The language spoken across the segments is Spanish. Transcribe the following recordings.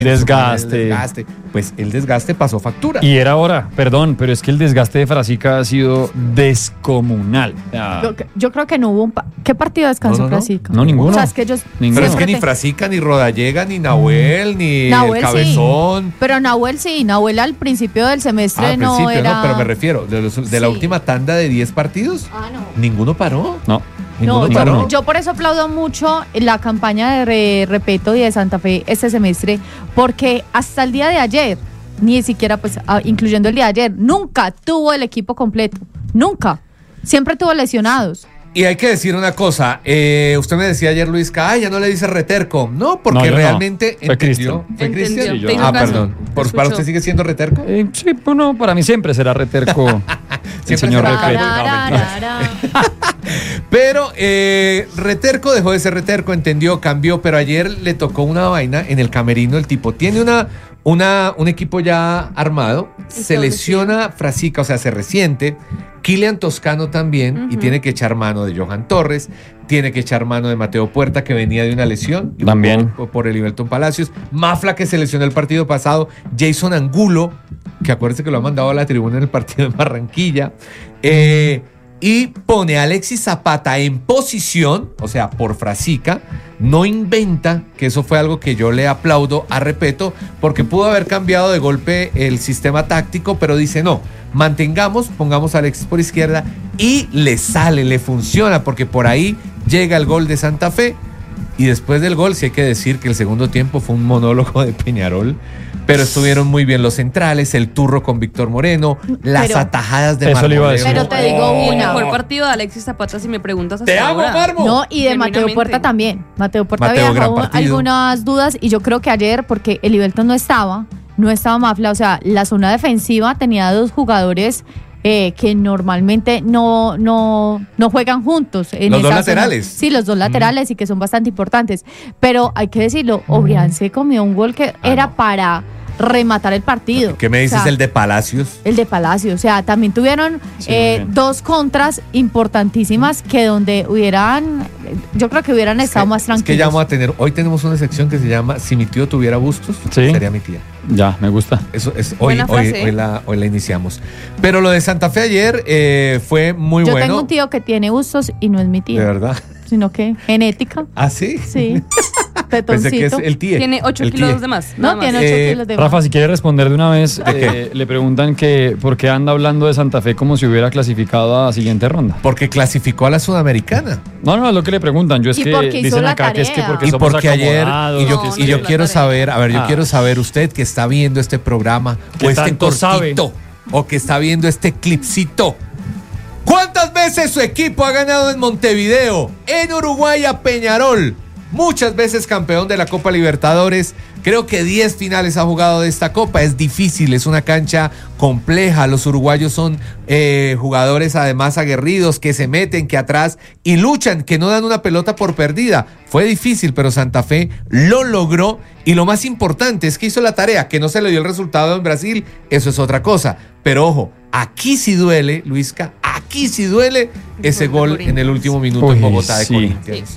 Desgaste. Pues el desgaste pasó factura. Y era hora, perdón, pero es que el desgaste de Frasica ha sido descomunal. Yo creo que no hubo ¿Qué partido descansó Frasica? No, ninguno. O sea, es que ellos Pero es que ni Frasica, ni Rodallega, ni Nahuel, ni el Cabezón. Sí. Pero Nahuel sí, Nahuel al principio del semestre no era... No, pero me refiero, de la última tanda de 10 partidos, ninguno paró. No. Yo por eso aplaudo mucho la campaña de Repeto y de Santa Fe este semestre, porque hasta el día de ayer, ni siquiera pues incluyendo el día de ayer, nunca tuvo el equipo completo, nunca, siempre tuvo lesionados. Y hay que decir una cosa, usted me decía ayer, Luisca, ya no le dice reterco. No, porque realmente entendió. ¿Fue Cristian? Perdón. ¿Para usted sigue siendo reterco? Sí, bueno, para mí siempre será reterco el señor Repeto. Pero reterco dejó de ser reterco, entendió, cambió, pero ayer le tocó una vaina en el camerino. El tipo tiene un equipo ya armado, se lesiona Frasica, o sea, se resiente. Kylian Toscano también, y tiene que echar mano de Johan Torres, tiene que echar mano de Mateo Puerta, que venía de una lesión también por el Iberton Palacios, Mafla, que se lesionó el partido pasado, Jason Angulo, que acuérdense que lo ha mandado a la tribuna en el partido de Barranquilla, y pone a Alexis Zapata en posición, o sea, por Frasica, no inventa, que eso fue algo que yo le aplaudo a Repeto, porque pudo haber cambiado de golpe el sistema táctico, pero dice no, pongamos a Alexis por izquierda y le sale, le funciona, porque por ahí llega el gol de Santa Fe, y después del gol sí hay que decir que el segundo tiempo fue un monólogo de Peñarol, pero estuvieron muy bien los centrales, el turro con Víctor Moreno, las atajadas de Marmoleo. Pero te digo el mejor partido de Alexis Zapata, si me preguntas hasta ¡Te amo, Marmo! No, y de Mateo Puerta también. Mateo Puerta había dejado algunas dudas, y yo creo que ayer, porque el Iberton no estaba Mafla, o sea, la zona defensiva tenía dos jugadores que normalmente no juegan juntos. Los dos laterales. Sí, los dos laterales y que son bastante importantes. Pero hay que decirlo, Obrián se comió un gol que era para rematar el partido. ¿Qué me dices el de Palacios? El de Palacios, o sea, también tuvieron dos contras importantísimas que donde yo creo que hubieran estado más tranquilos. Es que ya vamos a tener, hoy tenemos una sección que se llama Si mi tío tuviera bustos, sería mi tía. Ya, me gusta. Eso es hoy la iniciamos. Pero lo de Santa Fe ayer fue muy bueno. Yo tengo un tío que tiene bustos y no es mi tío. ¿De verdad? Sino que genética. ¿Ah, sí? Sí. Pensé que es el tío. Tiene 8 kilos de más. No, tiene 8 kilos de más. Rafa, si quiere responder de una vez, le preguntan que por qué anda hablando de Santa Fe como si hubiera clasificado a la siguiente ronda. Porque clasificó a la Sudamericana. No, es lo que le preguntan. Yo es que dicen acá que es que porque somos acomodados. Y yo quiero saber, yo quiero saber usted que está viendo este programa, o este cortito, o que está viendo este clipcito. ¿Cuántas veces su equipo ha ganado en Montevideo, en Uruguay a Peñarol? Muchas veces campeón de la Copa Libertadores. Creo que 10 finales ha jugado de esta Copa. Es difícil, es una cancha compleja. Los uruguayos son jugadores además aguerridos, que se meten, que atrás y luchan, que no dan una pelota por perdida. Fue difícil, pero Santa Fe lo logró. Y lo más importante es que hizo la tarea, que no se le dio el resultado en Brasil. Eso es otra cosa. Pero ojo, aquí sí duele, Luisca, aquí sí duele ese gol en el último minuto en Bogotá de Corinthians.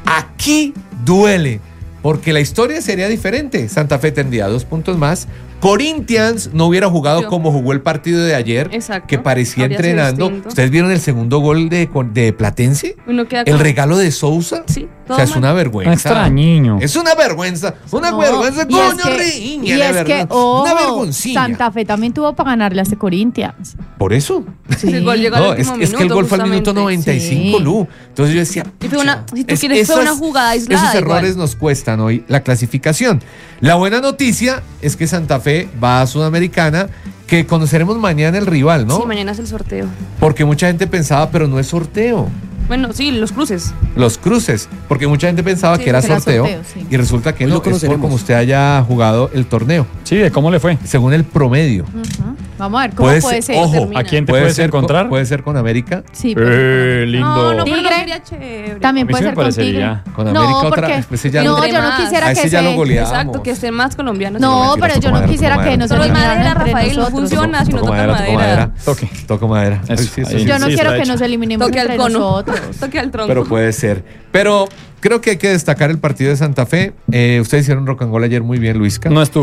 Aquí duele, porque la historia sería diferente. Santa Fe tendría 2 puntos más. Corinthians no hubiera jugado como jugó el partido de ayer, que parecía entrenando. ¿Ustedes vieron el segundo gol de Platense? El regalo de Sousa. Sí. O sea, es una vergüenza. Extrañiño. Es una vergüenza. Vergüenza, coño, riña, de verdad. Una vergoncilla. Santa Fe también tuvo para ganarle a ese Corinthians. ¿Por eso? Sí. Es que el gol fue al minuto 95, Lu. Entonces yo decía, si tú quieres, fue una jugada aislada. Esos errores nos cuestan hoy la clasificación. La buena noticia es que Santa Fe va a Sudamericana, que conoceremos mañana el rival, ¿no? Sí, mañana es el sorteo. Porque mucha gente pensaba, pero no es sorteo. Bueno, sí, los cruces. Los cruces, porque mucha gente pensaba que era sorteo, y resulta que no, es por como usted haya jugado el torneo. Sí, ¿de cómo le fue? Según el promedio. Vamos a ver cómo puede ser. Ojo, ¿a quién te puedes encontrar? Puede ser con América. Sí, lindo. No, pero Tigre. sería chévere. También A mí puede sí me ser con parecería. Tigre. Con América no, otra porque vez, pues ella no, no- yo no más. quisiera A que ese ya lo se... goleamos. Exacto, que estén más colombianos. No, mentira, pero yo toco no madera, quisiera toco que madera. no se Pero el eliminaran madera, entre Rafael, no nosotros. funciona si no tocan madera. Toque. madera. Eso, Ay, sí, eso ahí. sí. Yo no Sí, quiero está que hecho. nos eliminemos Toque al entre cono. nosotros. Toque al tronco. Pero puede ser. Pero creo que hay que destacar el partido de Santa Fe. Ustedes hicieron rock and roll ayer muy bien, Luisca. No estuvo.